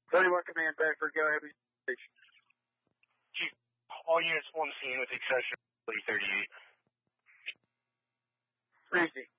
31 Command Bedford, go ahead with your station. Chief, all units on scene with the exception of 38. Breezy.